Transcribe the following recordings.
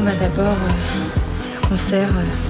d'abord, le concert,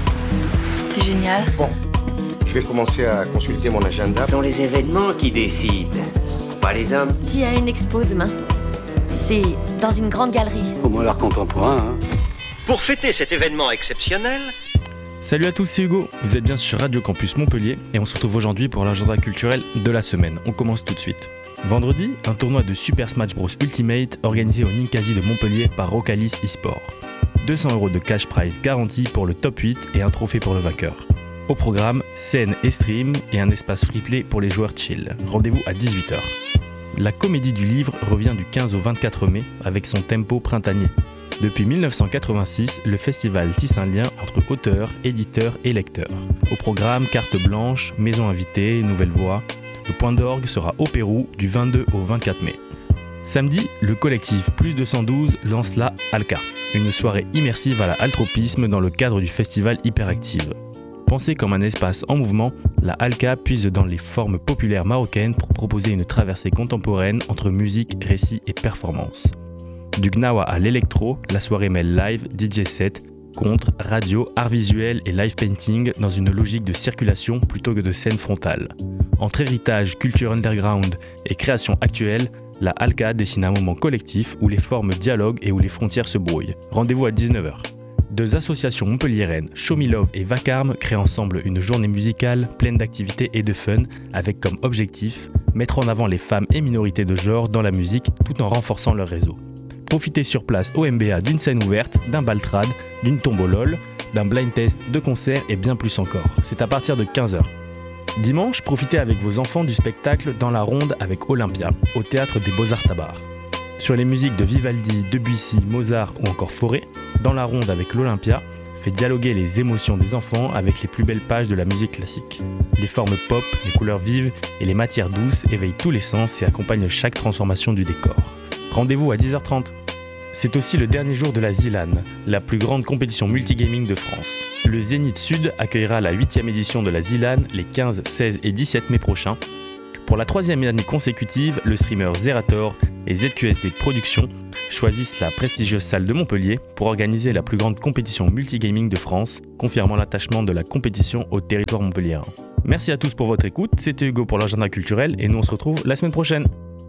c'était génial. Bon, je vais commencer à consulter mon agenda. Ce sont les événements qui décident, pas les hommes. Il y a une expo demain. C'est dans une grande galerie. Au moins l'art contemporain, hein. Pour fêter cet événement exceptionnel... Salut à tous, c'est Hugo, vous êtes bien sur Radio Campus Montpellier et on se retrouve aujourd'hui pour l'agenda culturel de la semaine. On commence tout de suite. Vendredi, un tournoi de Super Smash Bros Ultimate organisé au Ninkasi de Montpellier par Rocalis eSport. 200 € de cash prize garanti pour le top 8 et un trophée pour le vainqueur. Au programme, scène et stream et un espace free-play pour les joueurs chill. Rendez-vous à 18h. La comédie du livre revient du 15 au 24 mai avec son tempo printanier. Depuis 1986, le festival tisse un lien entre auteurs, éditeurs et lecteurs. Au programme, carte blanche, maison invitée, nouvelle voix. Le point d'orgue sera au Pérou du 22 au 24 mai. Samedi, le collectif Plus 212 lance la Alka, une soirée immersive à la altropisme dans le cadre du festival Hyperactive. Pensée comme un espace en mouvement, la Alka puise dans les formes populaires marocaines pour proposer une traversée contemporaine entre musique, récit et performance. Du gnawa à l'électro, la soirée mêle live, DJ set, contres, radio, art visuel et live painting dans une logique de circulation plutôt que de scène frontale. Entre héritage, culture underground et création actuelle, la Alka dessine un moment collectif où les formes dialoguent et où les frontières se brouillent. Rendez-vous à 19h. Deux associations montpelliéraines, Show Me Love et Vacarme, créent ensemble une journée musicale pleine d'activités et de fun, avec comme objectif mettre en avant les femmes et minorités de genre dans la musique tout en renforçant leur réseau. Profitez sur place au MBA d'une scène ouverte, d'un baltrade, d'une tombolole, d'un blind test, de concerts et bien plus encore. C'est à partir de 15h. Dimanche, profitez avec vos enfants du spectacle Dans la Ronde avec Olympia, au Théâtre des Beaux-Arts Tabar. Sur les musiques de Vivaldi, Debussy, Mozart ou encore Fauré, Dans la Ronde avec l'Olympia fait dialoguer les émotions des enfants avec les plus belles pages de la musique classique. Les formes pop, les couleurs vives et les matières douces éveillent tous les sens et accompagnent chaque transformation du décor. Rendez-vous à 10h30. C'est aussi le dernier jour de la ZILAN, la plus grande compétition multigaming de France. Le Zénith Sud accueillera la 8e édition de la ZILAN les 15, 16 et 17 mai prochains. Pour la 3e année consécutive, le streamer Zerator et ZQSD Productions choisissent la prestigieuse salle de Montpellier pour organiser la plus grande compétition multigaming de France, confirmant l'attachement de la compétition au territoire montpelliérain. Merci à tous pour votre écoute, c'était Hugo pour l'agenda culturel et nous on se retrouve la semaine prochaine.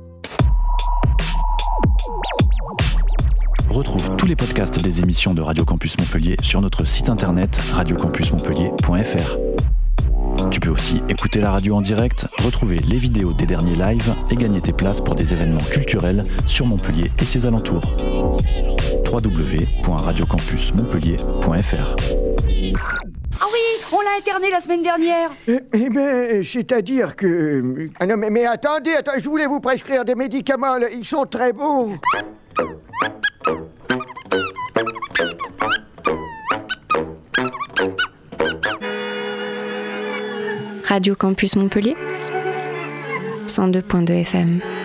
Retrouve tous les podcasts des émissions de Radio Campus Montpellier sur notre site internet radiocampusmontpellier.fr. Tu peux aussi écouter la radio en direct, retrouver les vidéos des derniers lives et gagner tes places pour des événements culturels sur Montpellier et ses alentours. www.radiocampusmontpellier.fr. Ah oui, on l'a interné la semaine dernière. C'est-à-dire que... Ah non, mais attendez, je voulais vous prescrire des médicaments, là, ils sont très beaux. Radio Campus Montpellier 102.2 FM.